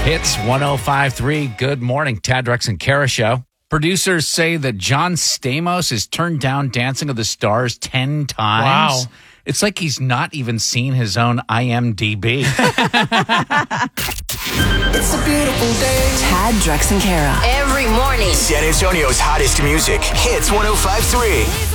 Hits 105.3. Good morning, Tad, Drex, and Kara show. Producers say that John Stamos has turned down Dancing with the Stars 10 times. Wow. It's like he's not even seen his own IMDb. It's a beautiful day. Tad, Drex, and Kara. Every morning. San Antonio's hottest music. Hits 105.3.